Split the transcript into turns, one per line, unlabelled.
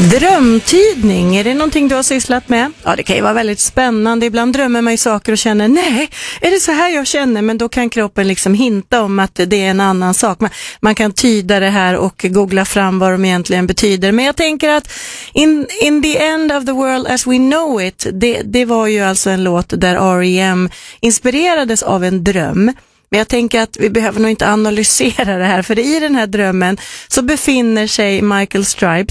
Drömtydning, är det någonting du har sysslat med? Ja, det kan ju vara väldigt spännande. Ibland drömmer man ju saker och känner, nej, är det så här jag känner? Men då kan kroppen liksom hinta om att det är en annan sak. Man kan tyda det här och googla fram vad de egentligen betyder. Men jag tänker att in the end of the world as we know it, det var ju alltså en låt där R.E.M. inspirerades av en dröm. Men jag tänker att vi behöver nog inte analysera det här, för i den här drömmen så befinner sig Michael Stipe